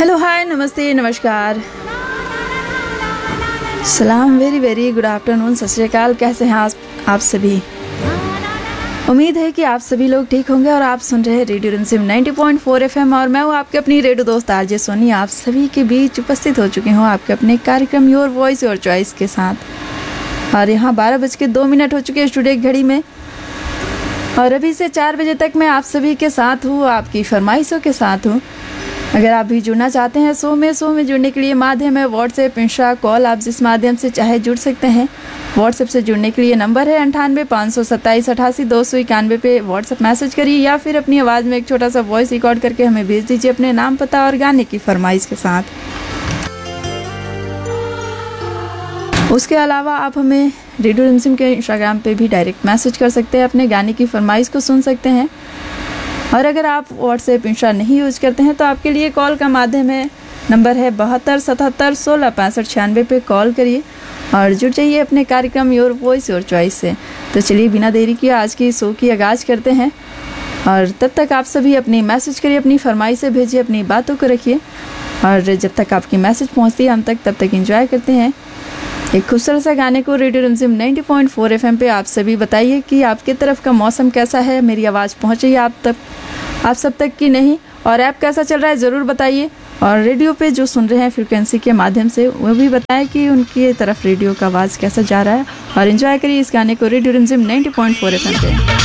Hello, हाय, नमस्ते, नमस्कार, सलाम, वेरी वेरी गुड आफ्टरनून, सत श्री अकाल। कैसे हैं आप सभी? उम्मीद है कि आप सभी लोग ठीक होंगे और आप सुन रहे हैं रेडियो रिमझिम 90.4 FM और मैं हूँ आपके अपनी रेडियो दोस्त आरजे सोनी। आप सभी के बीच उपस्थित हो चुकी हूँ आपके अपने कार्यक्रम योर वॉइस योर चॉइस के साथ। और यहाँ 12:02 हो चुके हैं स्टूडियो की घड़ी में और अभी से 4 बजे तक मैं आप सभी के साथ हूँ, आपकी फरमाइशों के साथ हूँ। अगर आप भी जुड़ना चाहते हैं शो में जुड़ने के लिए माध्यम है व्हाट्सएप, इंस्टा, कॉल, आप जिस माध्यम से चाहे जुड़ सकते हैं। व्हाट्सएप से जुड़ने के लिए नंबर है 98 527 88 291 पे व्हाट्सएप मैसेज करिए या फिर अपनी आवाज़ में एक छोटा सा वॉइस रिकॉर्ड करके हमें भेज दीजिए अपने नाम, पता और गाने की फरमाइश के साथ। उसके अलावा आप हमें रेडियो रिमझिम के इंस्टाग्राम पे भी डायरेक्ट मैसेज कर सकते हैं, अपने गाने की फरमाइश को सुन सकते हैं। और अगर आप व्हाट्सएप, इंस्टा नहीं यूज़ करते हैं तो आपके लिए कॉल का माध्यम है, नंबर है 72 77 16 65 96 पे कॉल करिए और जुड़ जाइए अपने कार्यक्रम योर वॉइस योर चॉइस से। तो चलिए बिना देरी किए आज की शो की आगाज़ करते हैं और तब तक आप सभी अपनी मैसेज करिए, अपनी फरमाइश से भेजिए, अपनी बातों को रखिए और जब तक आपकी मैसेज पहुँचती है हम तब तक एंजॉय करते हैं एक खूबसूरत सा गाने को। रेडियो रिमझिम 90.4 FM पे आप सभी बताइए कि आपकी तरफ का मौसम कैसा है, मेरी आवाज़ पहुँच रही है आप सब तक कि नहीं, और ऐप कैसा चल रहा है ज़रूर बताइए। और रेडियो पे जो सुन रहे हैं फ्रिक्वेंसी के माध्यम से वो भी बताएं कि उनकी तरफ रेडियो का आवाज़ कैसा जा रहा है और एंजॉय करिए इस गाने को रेडियो रिमझिम 90.4 FM पे।